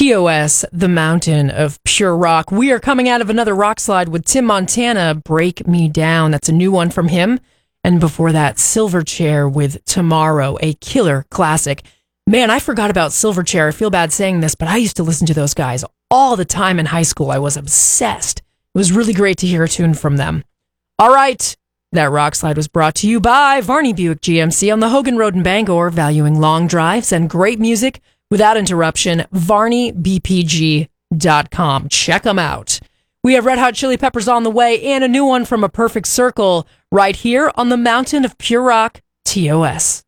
TOS, the mountain of pure rock. We are coming out of another rock slide with Tim Montana, Break Me Down. That's a new one from him. And before that, Silverchair with Tomorrow, a killer classic. Man, I forgot about Silverchair. I feel bad saying this, but I used to listen to those guys all the time in high school. I was obsessed. It was really great to hear a tune from them. All right. That rock slide was brought to you by Varney Buick GMC on the Hogan Road in Bangor, valuing long drives and great music without interruption. VarneyBPG.com. Check them out. We have Red Hot Chili Peppers on the way and a new one from A Perfect Circle right here on the Mountain of Pure Rock, TOS.